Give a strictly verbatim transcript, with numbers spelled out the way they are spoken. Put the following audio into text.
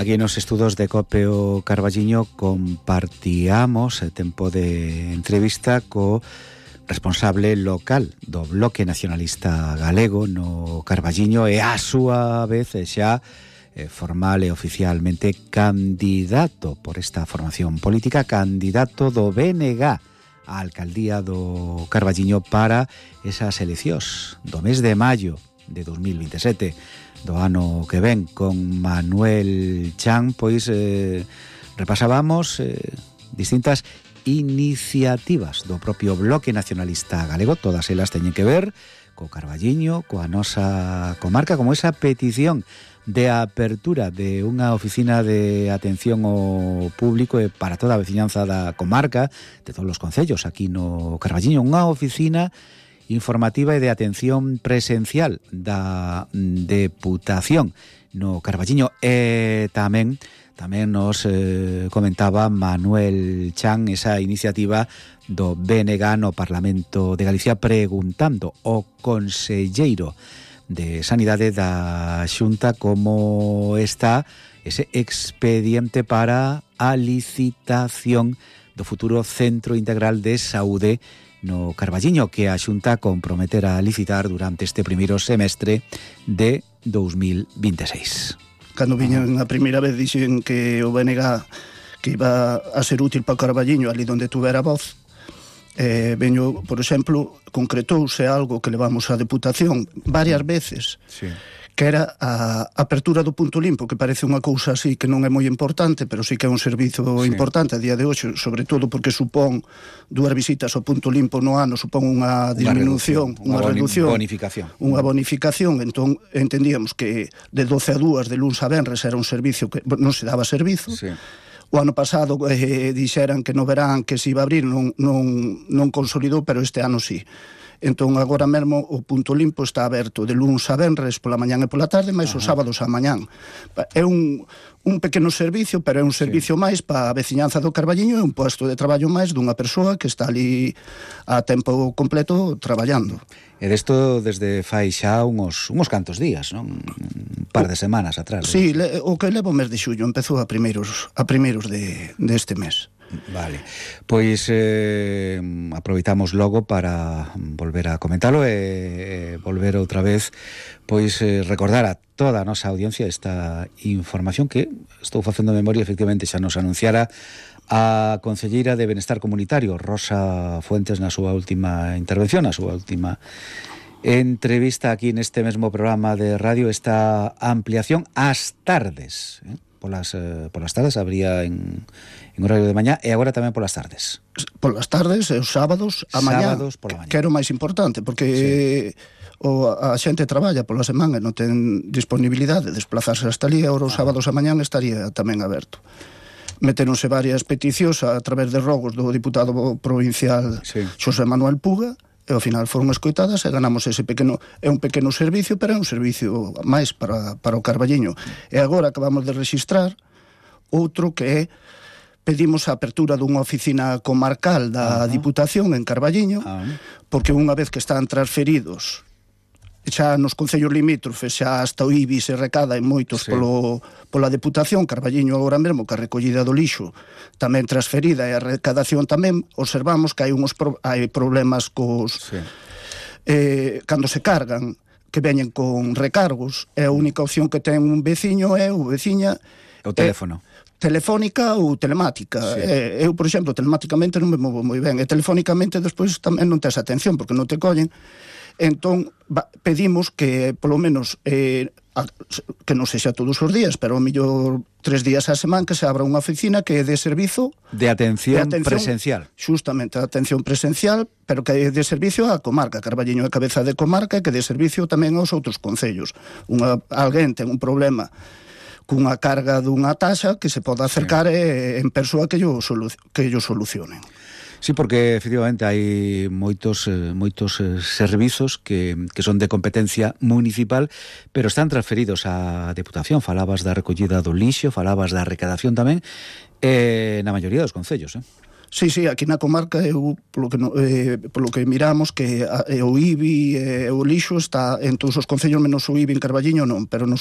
Aquí nos estudos de Cope o Carballiño compartíamos e tempo de entrevista co responsable local do Bloque Nacionalista Galego no Carballiño e a súa vez xa eh, formal e oficialmente candidato por esta formación política, candidato do B N G á alcaldía do Carballiño para esas eleccións do mes de maio de dos mil veintesete, do ano que ven. Con Manuel Chan, pois eh, repasábamos eh, distintas iniciativas do propio Bloque Nacionalista Galego, todas elas teñen que ver co Carballiño, coa nosa comarca, como esa petición de apertura de unha oficina de atención ao público e para toda a veciñanza da comarca, de todos os concellos aquí no Carballiño, unha oficina informativa e de atención presencial da Deputación no Carballiño. E tamén tamén nos eh, comentaba Manuel Chan esa iniciativa do B N G no Parlamento de Galicia, preguntando ao conselleiro de Sanidade da Xunta como está ese expediente para a licitación do futuro Centro Integral de Saúde no Carballiño, que a Xunta comprometera a licitar durante este primeiro semestre de dos mil veintiséis. Cando viñan a primeira vez dixen que o B N G que iba a ser útil para o Carballiño ali onde tuvera voz. Eh, veño, por exemplo, concretouse algo que levamos á Deputación varias veces, sí, que era a apertura do punto limpo, que parece unha cousa así que non é moi importante, pero sí que é un servizo sí. importante a día de hoxe, sobre todo porque supón dúas visitas ao punto limpo no ano, supón unha disminución, unha, unha reducción, bonificación. Unha bonificación, entón entendíamos que de doce a dúas, de luns a venres, era un servicio que non se daba servizo. Sí. O ano pasado eh, dixeran que no verán que se iba a abrir, non, non, non consolidou, pero este ano sí. Entón agora mesmo o punto limpo está aberto de luns a venres pola mañán e pola tarde, máis os sábados a mañán. É un, un pequeno servicio, pero é un servicio sí. máis para a veciñanza do Carballiño, é un posto de traballo máis dunha persoa que está ali a tempo completo traballando. E desto desde fai xa uns, uns cantos días, non? Un par de semanas atrás. Sí, le, o que levo o mes de xullo empezou a primeiros, a primeiros de, deste mes. Vale, pois eh, aproveitamos logo para volver a comentalo e eh, volver outra vez pois eh, recordar a toda a nosa audiencia esta información que estou facendo memoria, efectivamente xa nos anunciara a concelleira de Benestar Comunitario, Rosa Fuentes, na súa última intervención, na súa última entrevista aquí neste mesmo programa de radio, esta ampliación ás tardes, eh? Polas, eh, polas tardes habría en, en horario de mañá e agora tamén polas tardes. Polas tardes e os sábados a mañá, sábados pola mañá. Que era o máis importante, porque sí. o, a xente traballa pola semana e non ten disponibilidade de desplazarse hasta ali, e agora os ah. sábados a mañán estaría tamén aberto. Meteronse varias peticións a través de rogos do diputado provincial sí. Xosé Manuel Puga, e ao final foron escoitadas e ganamos ese pequeno, é un pequeno servicio, pero é un servicio máis para, para o Carballiño. E agora acabamos de registrar outro que é, pedimos a apertura dunha oficina comarcal da uh-huh. Diputación en Carballiño, uh-huh. porque unha vez que están transferidos xa nos concellos limítrofes, xa hasta o I B I se recada en moitos sí. polo, pola Deputación, Carballiño agora mesmo, que a recollida do lixo tamén transferida e a recadación tamén, observamos que hai uns pro, hai problemas cos sí. eh, cando se cargan, que veñen con recargos, e a única opción que ten un veciño é o veciña o teléfono eh, telefónica ou telemática. Sí. Eh, eu, por exemplo, telemáticamente non me movo moi ben, e telefónicamente despois tamén non tes atención, porque non te collen. Entón, va, pedimos que, polo menos, eh, a, que non sexa todos os días, pero ao mellor tres días á semana, que se abra unha oficina que é de servizo... De atención, de atención presencial. Justamente, de atención presencial, pero que é de servicio á comarca. Carballiño é cabeza de comarca e que de servicio tamén aos outros concellos. Unha, alguén ten un problema cunha carga dunha taxa que se poda acercar sí. eh, en persoa que yo, solu que yo solucionen. Sí, porque efectivamente hai moitos eh, moitos eh, servizos que, que son de competencia municipal, pero están transferidos á Deputación. Falabas da recollida do lixo, falabas da recadación tamén, eh, na maioría dos concellos, eh? Sí, sí, aquí na comarca eu, polo que, eh, polo que miramos que a, eh, o I B I e eh, o lixo está en todos os concellos menos o I B I en Carballiño non, pero nos